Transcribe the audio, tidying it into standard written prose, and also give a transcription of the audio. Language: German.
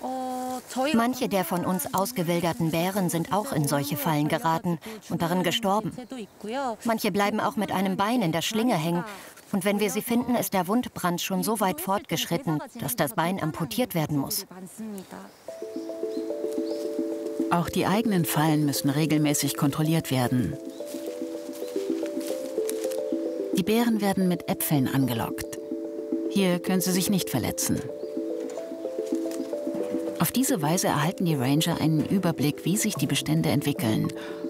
Manche der von uns ausgewilderten Bären sind auch in solche Fallen geraten und darin gestorben. Manche bleiben auch mit einem Bein in der Schlinge hängen. Und wenn wir sie finden, ist der Wundbrand schon so weit fortgeschritten, dass das Bein amputiert werden muss. Auch die eigenen Fallen müssen regelmäßig kontrolliert werden. Die Bären werden mit Äpfeln angelockt. Hier können sie sich nicht verletzen. Auf diese Weise erhalten die Ranger einen Überblick, wie sich die Bestände entwickeln